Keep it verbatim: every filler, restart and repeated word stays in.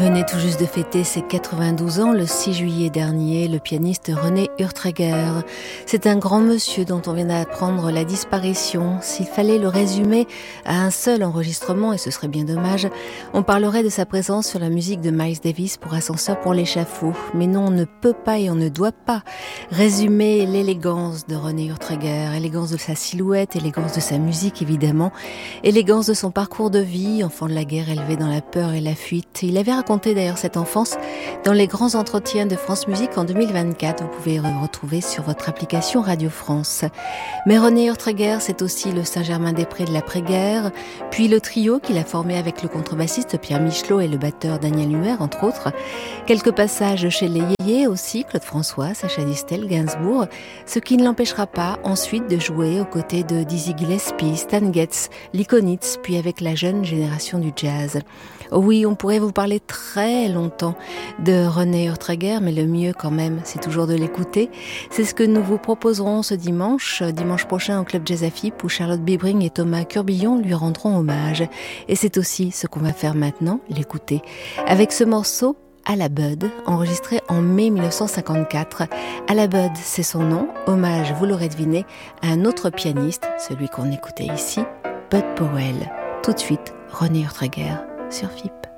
venait tout juste de fêter ses quatre-vingt-douze ans le six juillet dernier, le pianiste René Urtreger. C'est un grand monsieur dont on vient d'apprendre la disparition. S'il fallait le résumer à un seul enregistrement, et ce serait bien dommage, on parlerait de sa présence sur la musique de Miles Davis pour Ascenseur pour l'échafaud. Mais non, on ne peut pas et on ne doit pas résumer l'élégance de René Urtreger, élégance de sa silhouette, élégance de sa musique évidemment, élégance de son parcours de vie, enfant de la guerre élevé dans la peur et la fuite. Il avait raconté d'ailleurs cette enfance dans les grands entretiens de France Musique en deux mille vingt-quatre. Vous pouvez le retrouver sur votre application Radio France. Mais René Urtreger, c'est aussi le Saint-Germain-des-Prés de l'après-guerre, puis le trio qu'il a formé avec le contrebassiste Pierre Michelot et le batteur Daniel Huer, entre autres. Quelques passages chez les Yéyés aussi, Claude François, Sacha Distel, Gainsbourg, ce qui ne l'empêchera pas ensuite de jouer aux côtés de Dizzy Gillespie, Stan Getz, Lee Konitz, puis avec la jeune génération du jazz. Oh oui, on pourrait vous parler très longtemps de René Urtreger, mais le mieux quand même, c'est toujours de l'écouter. C'est ce que nous vous proposerons ce dimanche, dimanche prochain au Club Jazz à Fippe, où Charlotte Bibring et Thomas Curbillon lui rendront hommage. Et c'est aussi ce qu'on va faire maintenant, l'écouter. Avec ce morceau, À la Bud, enregistré en mai mille neuf cent cinquante-quatre. À la Bud, c'est son nom, hommage, vous l'aurez deviné, à un autre pianiste, celui qu'on écoutait ici, Bud Powell. Tout de suite, René Urtreger sur Fippe.